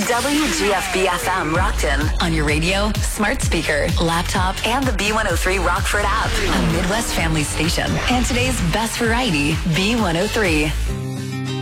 WGFB-FM Rockton on your radio, smart speaker, laptop, and the B103 Rockford app. A Midwest family station. And today's best variety, B103.